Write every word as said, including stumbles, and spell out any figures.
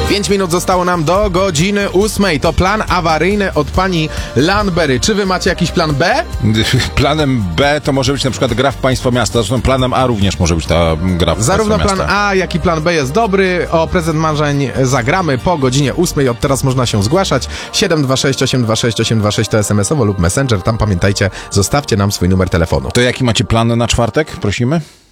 Pięć minut zostało nam do godziny ósmej. To plan awaryjny od pani Lanberry. Czy wy macie jakiś plan B? Planem B to może być na przykład gra w Państwo Miasta. Zresztą planem A również może być ta gra w Zarówno Państwo plan Miasta. A, jak i plan B jest dobry. O prezent marzeń zagramy po godzinie ósmej. Od teraz można się zgłaszać. siedem dwa sześć osiem dwa sześć osiem dwa sześć to es em esowo lub Messenger. Tam pamiętajcie, zostawcie nam swój numer telefonu. To jaki macie plan na czwartek? Prosimy.